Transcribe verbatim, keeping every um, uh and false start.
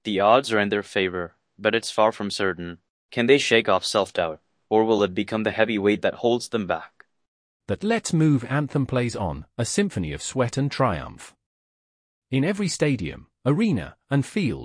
The odds are in their favor, but it's far from certain. Can they shake off self-doubt, or will it become the heavy weight that holds them back? That Let's Move anthem plays on, a symphony of sweat and triumph. In every stadium, arena, and field,